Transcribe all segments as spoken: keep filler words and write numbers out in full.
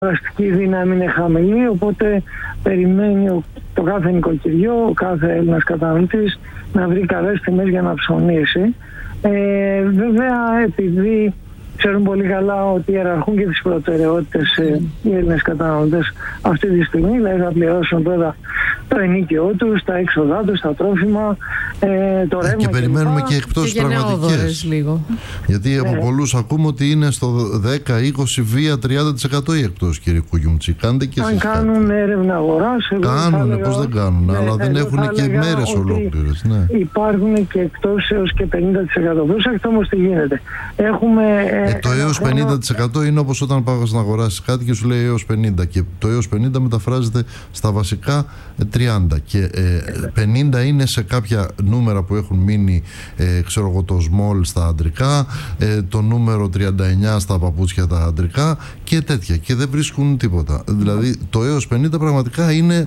αγοραστική δύναμη είναι χαμηλή, οπότε περιμένει το κάθε νοικοκυριό, ο κάθε Έλληνας καταναλωτής να βρει καλές τιμές για να ψωνίσει. Ε, βέβαια, επειδή ξέρουν πολύ καλά ότι ιεραρχούν και τις προτεραιότητες ε, οι Έλληνες καταναλωτές αυτή τη στιγμή, δηλαδή θα πληρώσουν τώρα το ενοίκιό τους, τα έξοδά τους, τα τρόφιμα, ε, το ρεύμα. Και περιμένουμε και εκπτώσεις πραγματικές. Λίγο. Γιατί από ε. πολλούς ακούμε ότι είναι στο δέκα, είκοσι, βία, τριάντα τοις εκατό οι εκπτώσεις, κύριε Κουγιουμτζή. Κάντε και εσείς. Αν κάνουν κάτι. Έρευνα αγοράς. Κάνουν, πώς δεν κάνουν, ναι, αλλά δεν έχουν και μέρες ολόκληρες. Ναι. Υπάρχουν και εκπτώσεις έως και πενήντα τοις εκατό. Προσέξτε όμως τι γίνεται. Έχουμε, ε, το έως θέμα... πενήντα τοις εκατό είναι όπως όταν πάγας να αγοράσεις κάτι και σου λέει έως πενήντα, και το έως πενήντα μεταφράζεται στα βασικά τριάντα, και ε, πενήντα είναι σε κάποια νούμερα που έχουν μείνει, ε, ξέρω εγώ, το small στα αντρικά, ε, το νούμερο τριάντα εννιά στα παπούτσια τα αντρικά και τέτοια, και δεν βρίσκουν τίποτα. Δηλαδή το έως πενήντα πραγματικά είναι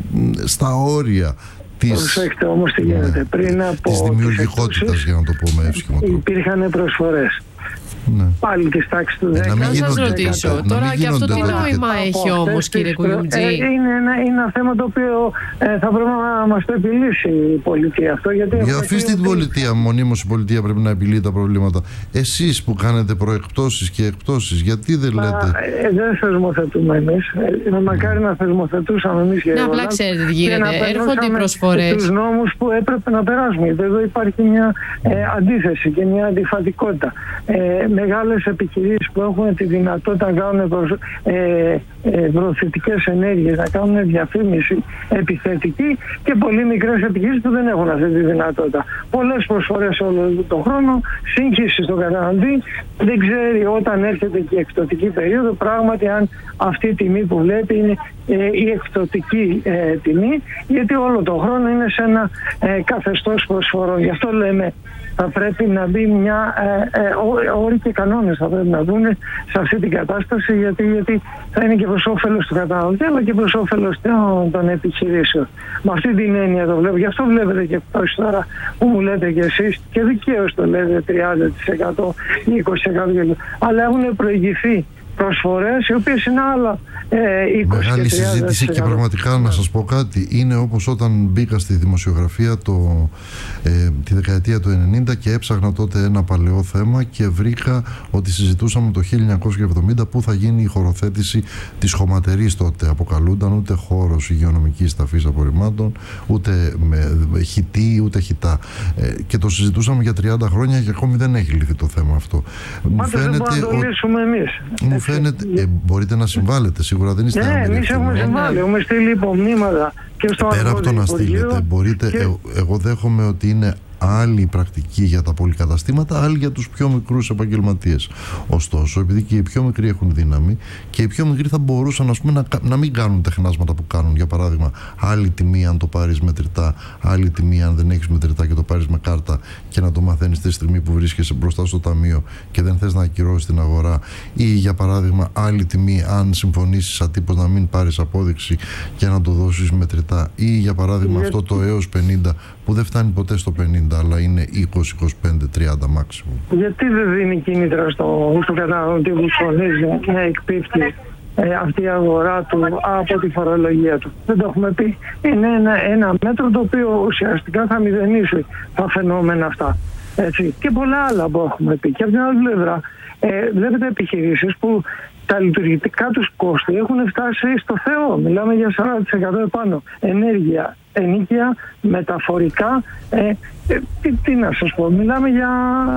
στα όρια της, προσέξτε όμως τι γίνεται. Πριν από της δημιουργικότητας, για να το πω με εύσχυμο τρόπο. Υπήρχαν προσφορές. Ναι. Πάλι της τάξης του δέκα. Να σας ρωτήσω να τώρα, και αυτό τι νόημα έχει όμως, κύριε Κουγιουμτζή? Ε, είναι, ένα, είναι ένα θέμα το οποίο ε, θα πρέπει να μας το επιλύσει η πολιτεία αυτό. Γιατί για αφήστε την πολιτεία, μονίμως η πολιτεία πρέπει να επιλύει τα προβλήματα. Εσείς που κάνετε προεκπτώσεις και εκπτώσεις, γιατί δεν Μα, λέτε? Ε, δεν θεσμοθετούμε εμείς. Ε, μακάρι να θεσμοθετούσαμε εμείς. Ναι, απλά ξέρετε τι γίνεται. Έρχονται οι προσφορές. Τους νόμους που έπρεπε να περάσουμε. Γιατί εδώ υπάρχει μια ε, αντίθεση και μια αντιφατικότητα. Ε, μεγάλες επιχειρήσεις που έχουν τη δυνατότητα να κάνουν προς, ε, ε, προωθητικές ενέργειες, να κάνουν διαφήμιση επιθετική, και πολύ μικρές επιχειρήσεις που δεν έχουν αυτή τη δυνατότητα. Πολλές προσφορές όλο τον χρόνο, σύγχυση στον καταναλωτή, δεν ξέρει όταν έρχεται και η εκπτωτική περίοδο πράγματι αν αυτή η τιμή που βλέπει είναι ε, η εκπτωτική ε, τιμή, γιατί όλο τον χρόνο είναι σε ένα ε, καθεστώς προσφορών. Γι' αυτό λέμε θα πρέπει να μπει μια ε, ε, όροι και κανόνες θα πρέπει να μπουν σε αυτή την κατάσταση, γιατί, γιατί θα είναι και προς όφελος του καταναλωτή αλλά και προς όφελος των, των επιχειρήσεων. Με αυτή την έννοια το βλέπω. Γι' αυτό βλέπετε και εκτός τώρα που μου λέτε και εσείς, και δικαίως το λέτε τριάντα τοις εκατό ή είκοσι τοις εκατό, αλλά έχουν προηγηθεί προσφορές οι οποίες είναι άλλα ε, είκοσι. Μεγάλη συζήτηση, και πραγματικά να σας πω κάτι, είναι όπως όταν μπήκα στη δημοσιογραφία το, ε, τη δεκαετία του ενενήντα και έψαχνα τότε ένα παλαιό θέμα και βρήκα ότι συζητούσαμε το χίλια εννιακόσια εβδομήντα που θα γίνει η χωροθέτηση της χωματερής, τότε αποκαλούνταν, ούτε χώρος υγειονομικής ταφής απορριμμάτων, ούτε με χιτή ούτε χιτά, ε, και το συζητούσαμε για τριάντα χρόνια και ακόμη δεν έχει λυθεί το θέμα αυτό. Μου φαίνεται δεν μπορούμε να το λύσουμε εμείς. Μου φαίνεται, ε, μπορείτε να συμβάλλετε, σίγουρα δεν είστε. Ναι, εμείς έχουμε συμβάλει, έχουμε στείλει υπομνήματα και στο πέρα από το να στείλετε, μπορείτε, και... ε, εγώ δέχομαι ότι είναι άλλη πρακτική για τα πολυκαταστήματα, άλλη για τους πιο μικρούς επαγγελματίες. Ωστόσο, επειδή και οι πιο μικροί έχουν δύναμη και οι πιο μικροί θα μπορούσαν, ας πούμε, να, να μην κάνουν τεχνάσματα που κάνουν. Για παράδειγμα, άλλη τιμή αν το πάρεις μετρητά, άλλη τιμή αν δεν έχεις μετρητά και το πάρεις με κάρτα και να το μαθαίνεις τη στιγμή που βρίσκεσαι μπροστά στο ταμείο και δεν θες να ακυρώσεις την αγορά. Ή για παράδειγμα, άλλη τιμή αν συμφωνήσεις ατύπως να μην πάρεις απόδειξη και να το δώσεις μετρητά. Ή για παράδειγμα, αυτό το έως πενήντα που δεν φτάνει ποτέ στο πενήντα, αλλά είναι είκοσι, είκοσι πέντε, τριάντα μάξιμου. Γιατί δεν δίνει κίνητρα στο, στο καταναλωτή που φωνίζει να εκπίπτει ε, αυτή η αγορά του από τη φορολογία του? Δεν το έχουμε πει. Είναι ένα, ένα μέτρο το οποίο ουσιαστικά θα μηδενίσει τα φαινόμενα αυτά. Έτσι. Και πολλά άλλα που έχουμε πει. Και από την άλλη πλευρά, ε, βλέπετε επιχειρήσεις που τα λειτουργικά τους κόστη έχουν φτάσει στο Θεό. Μιλάμε για σαράντα τοις εκατό επάνω. Ενέργεια, ενοίκια, μεταφορικά, ε, ε, τι, τι να σας πω, μιλάμε για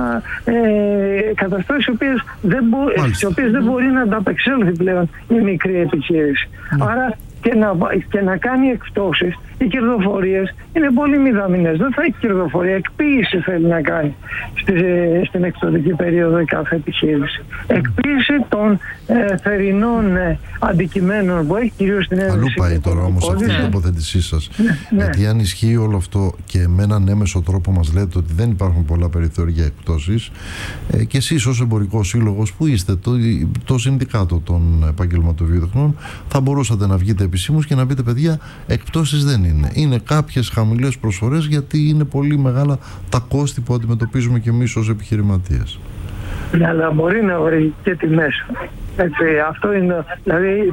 ε, καταστάσεις οι οποίες δεν, μπο, στις οποίες δεν μπορεί να ανταπεξέλθει πλέον η μικρή επιχείρηση. Mm. Άρα και να, και να κάνει εκπτώσεις, οι κερδοφορίες είναι πολύ μηδαμινές. Δεν θα έχει κερδοφορία, εκποίηση θέλει να κάνει στη, στην εκπτωτική περίοδο η κάθε επιχείρηση. Εκποίηση των ε, θερινών ε, αντικειμένων που έχει κυρίως στην Ένωση. Αλλού πάει τώρα όμως αυτή η τοποθέτησή σας. Ναι, ναι. Γιατί αν ισχύει όλο αυτό και με έναν έμεσο τρόπο μας λέτε ότι δεν υπάρχουν πολλά περιθώρια εκπτώσεις, ε, και εσείς ως εμπορικός σύλλογος που είστε, το, το συνδικάτο των επαγγελματοβιοτεχνών, θα μπορούσατε να βγείτε επισήμως και να πείτε, παιδιά, εκπτώσεις δεν είναι. Είναι κάποιες χαμηλές προσφορές γιατί είναι πολύ μεγάλα τα κόστη που αντιμετωπίζουμε και εμείς ως επιχειρηματίες. αλλά μπορεί να βρει και τιμές. Έτσι, αυτό είναι, δηλαδή